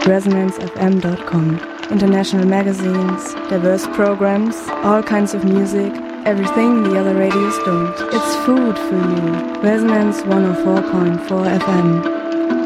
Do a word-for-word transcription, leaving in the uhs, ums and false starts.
resonance f m dot com. International magazines, diverse programs, all kinds of music, everything the other radios don't. It's food for you. Resonance one oh four point four F M.